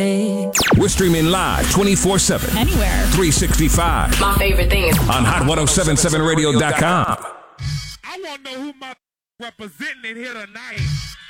We're streaming live 24/7. Anywhere. 365. My favorite thing is on hot1077radio.com. I want to know who my representing in here tonight.